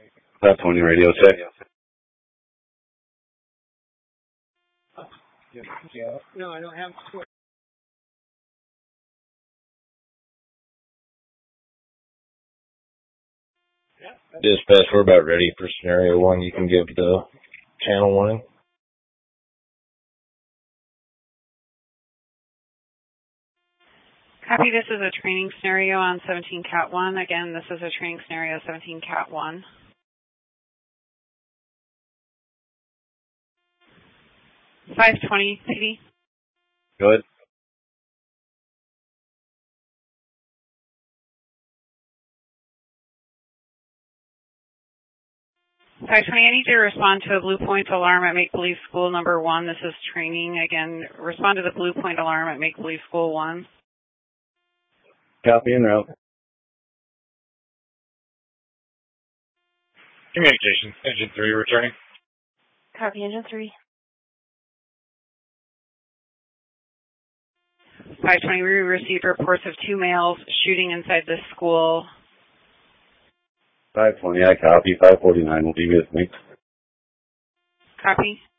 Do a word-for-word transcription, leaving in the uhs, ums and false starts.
five twenty radio check. Yeah. No, I don't have. Dispatch, we're about ready for scenario one. You can give the channel warning. Copy, this is a training scenario on seventeen cat one. Again, this is a training scenario seventeen cat one. five twenty, P D. Go ahead. five twenty, I need you to respond to a Blue Point alarm at Make Believe School number one. This is training. Again, respond to the Blue Point alarm at Make Believe School one. Copy en route. Communications, Engine three returning. Copy, Engine three. five twenty, we received reports of two males shooting inside this school. five twenty, I copy. five forty-nine will be with me. Copy.